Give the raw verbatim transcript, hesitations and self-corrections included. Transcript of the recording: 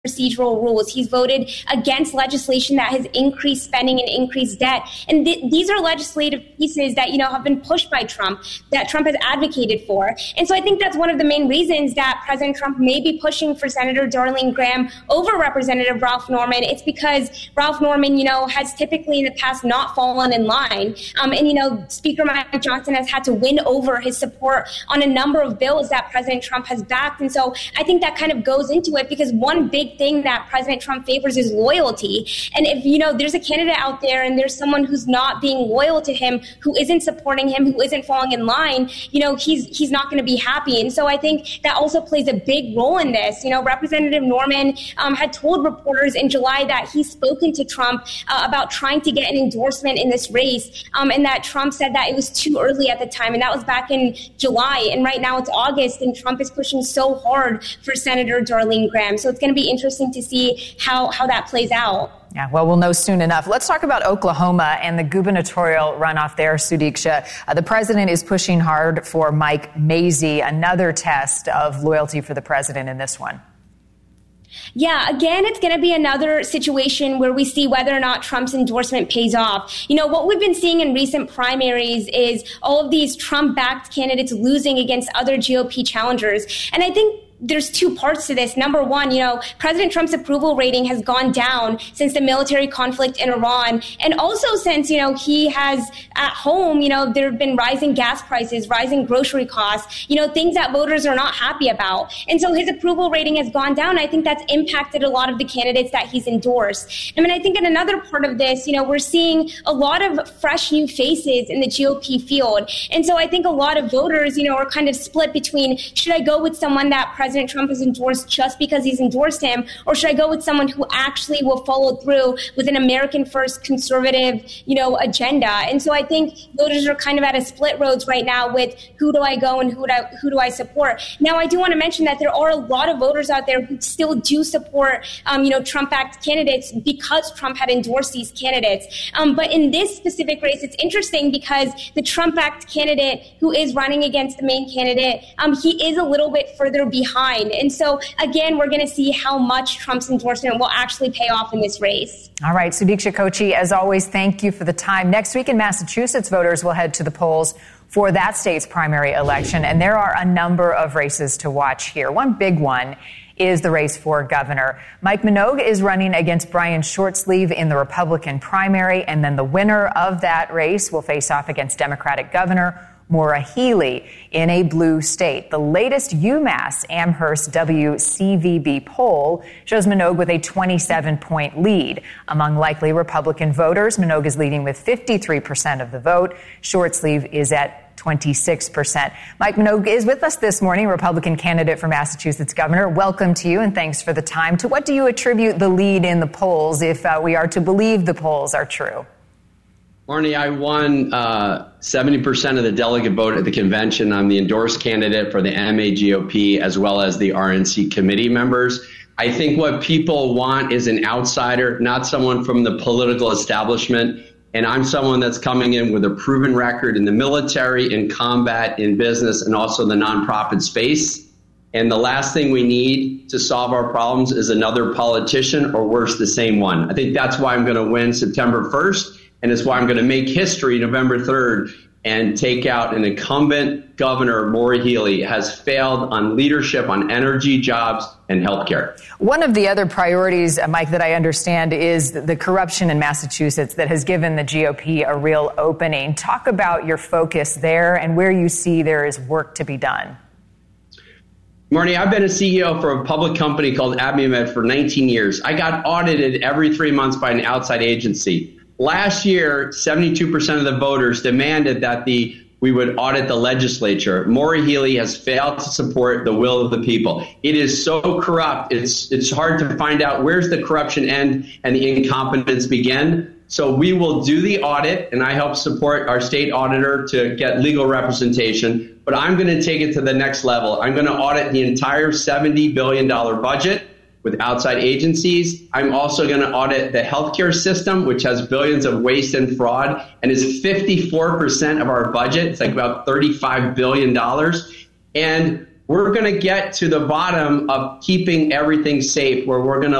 procedural rules. He's voted against legislation that has increased spending and increased debt. And th- these are legislative pieces that, you know, have been pushed by Trump, that Trump has advocated for. And so I think that's one of the main reasons that President Trump may be pushing for Senator Darlene Graham over Representative Ralph Norman. It's because Ralph Norman, you know, has typically in the past not fallen in line. Um, and, you know, Speaker Mike Johnson has had to win over his support on a number of bills that President Trump has backed. And so I think that kind of goes into it, because one big thing that President Trump favors is loyalty. And if, you know, there's a candidate out there and there's someone who's not being loyal to him, who isn't supporting him, who isn't falling in line, you know, he's he's not going to be happy. And so I think that also plays a big role in this. You know, Representative Norman um, had told reporters in July that he's spoken to Trump uh, about trying to get an endorsement in this race, um, and that Trump said that it was too early at the time. And that was back in July. And right now it's August, and Trump is pushing so hard for Senator Darlene Graham. So it's going to be interesting to see how, how that plays out. Yeah, well, we'll know soon enough. Let's talk about Oklahoma and the gubernatorial runoff there, Sudiksha. Uh, the president is pushing hard for Mike Mazzei, another test of loyalty for the president in this one. Yeah, again, it's going to be another situation where we see whether or not Trump's endorsement pays off. You know, what we've been seeing in recent primaries is all of these Trump-backed candidates losing against other G O P challengers. And I think there's two parts to this. Number one, you know, President Trump's approval rating has gone down since the military conflict in Iran. And also since, you know, he has at home, you know, there have been rising gas prices, rising grocery costs, you know, things that voters are not happy about. And so his approval rating has gone down. I think that's impacted a lot of the candidates that he's endorsed. I mean, I think in another part of this, you know, we're seeing a lot of fresh new faces in the G O P field. And so I think a lot of voters, you know, are kind of split between, should I go with someone that President President Trump has endorsed just because he's endorsed him, or should I go with someone who actually will follow through with an American first conservative, you know, agenda? And so I think voters are kind of at a split roads right now with who do I go and who do I, who do I support? Now, I do want to mention that there are a lot of voters out there who still do support, um, you know, Trump-backed candidates because Trump had endorsed these candidates. Um, but in this specific race, it's interesting because the Trump-backed candidate who is running against the main candidate, um, he is a little bit further behind. And so, again, we're going to see how much Trump's endorsement will actually pay off in this race. All right. Sudiksha Kochi, as always, thank you for the time. Next week in Massachusetts, voters will head to the polls for that state's primary election. And there are a number of races to watch here. One big one is the race for governor. Mike Minogue is running against Brian Shortsleeve in the Republican primary. And then the winner of that race will face off against Democratic Governor Maura Healey in a blue state. The latest UMass Amherst W C V B poll shows Minogue with a twenty-seven point lead. Among likely Republican voters, Minogue is leading with fifty-three percent of the vote. Shortsleeve is at twenty-six percent. Mike Minogue is with us this morning, Republican candidate for Massachusetts governor. Welcome to you, and thanks for the time. To what do you attribute the lead in the polls, if uh, we are to believe the polls are true? Marnie, I won uh, seventy percent of the delegate vote at the convention. I'm the endorsed candidate for the M A G O P as well as the R N C committee members. I think what people want is an outsider, not someone from the political establishment. And I'm someone that's coming in with a proven record in the military, in combat, in business, and also the nonprofit space. And the last thing we need to solve our problems is another politician, or worse, the same one. I think that's why I'm going to win September first. And it's why I'm going to make history November third and take out an incumbent governor. Maura Healey has failed on leadership, on energy, jobs, and healthcare. One of the other priorities, uh, Mike, that I understand is the corruption in Massachusetts that has given the G O P a real opening. Talk about your focus there and where you see there is work to be done. Marnie, I've been a C E O for a public company called Abiomed for nineteen years. I got audited every three months by an outside agency. Last year, seventy-two percent of the voters demanded that the we would audit the legislature. Maura Healey has failed to support the will of the people. It is so corrupt. It's it's hard to find out where's the corruption end and the incompetence begin. So we will do the audit, and I help support our state auditor to get legal representation. But I'm going to take it to the next level. I'm going to audit the entire seventy billion dollars budget with outside agencies. I'm also going to audit the healthcare system, which has billions of waste and fraud and is fifty-four percent of our budget. It's like about thirty-five billion dollars. And we're going to get to the bottom of keeping everything safe, where we're going to